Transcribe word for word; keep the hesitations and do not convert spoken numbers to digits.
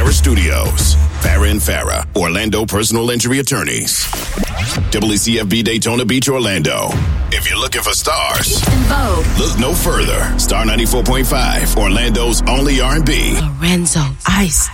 Farah Studios. Farah and Farah, Orlando personal injury attorneys. W C F B Daytona Beach, Orlando. If you're looking for stars, In Vogue. look no further. Star ninety-four point five, Orlando's only R and B. Lorenzo Ice.